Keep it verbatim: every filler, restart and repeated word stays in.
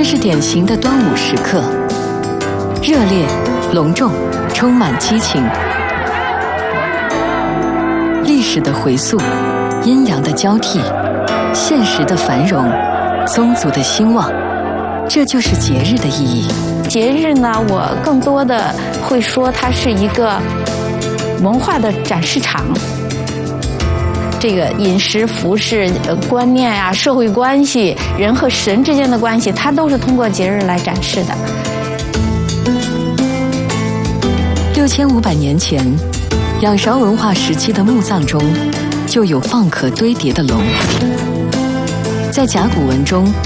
是典型的端午时刻，热烈、隆重，充满激情。历史的回溯，阴阳的交替，现实的繁荣，宗族的兴旺，这就是节日的意义。 节日呢，我更多的会说它是一个文化的展示场。这个饮食、服饰、呃观念啊、社会关系、人和神之间的关系，它都是通过节日来展示的。 六千五百年前，仰韶文化时期的墓葬中就有蚌壳堆叠的龙，在甲骨文中